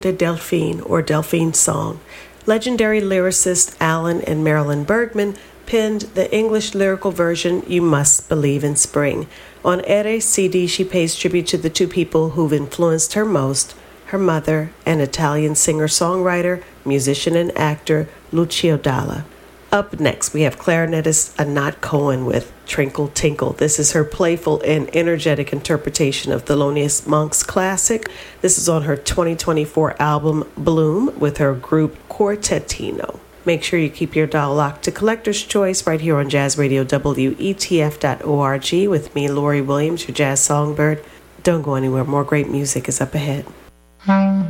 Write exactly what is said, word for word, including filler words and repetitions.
The Delphine or Delphine Song. Legendary lyricists Alan and Marilyn Bergman penned the English lyrical version, You Must Believe in Spring. On Ere's C D, she pays tribute to the two people who've influenced her most, her mother and Italian singer-songwriter, musician, and actor Lucio Dalla. Up next, we have clarinetist Anat Cohen with Trinkle Tinkle. This is her playful and energetic interpretation of Thelonious Monk's classic. This is on her twenty twenty-four album Bloom with her group Quartetino. Make sure you keep your dial locked to Collector's Choice right here on Jazz Radio W E T F dot org with me, Lori Williams, your jazz songbird. Don't go anywhere. More great music is up ahead.